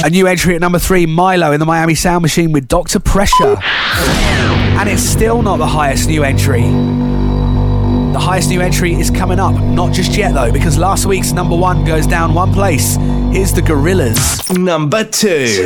A new entry at number 3, Milo in the Miami Sound Machine with Dr. Pressure. And it's still not the highest new entry. The highest new entry is coming up. Not just yet though, because last week's number 1 goes down one place. Here's the Gorillaz. Number 2.